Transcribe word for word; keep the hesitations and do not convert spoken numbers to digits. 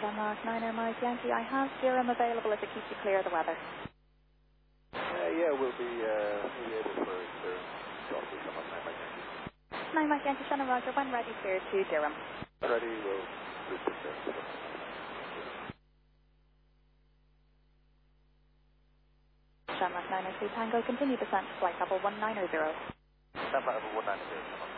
Shamrock Niner Mike Yankee, I have Durham available if it keeps you clear of the weather. Uh, yeah, we'll be, uh, we'll be able for Durham to talk to Shamrock Nine Mike Yankee. Nine Mike Yankee, Shannon Roger, when ready, clear to Durham. Ready, we'll move to Durham. Shamrock Niner three Tango, continue descent to flight level one nine zero. Flight level one nine zero.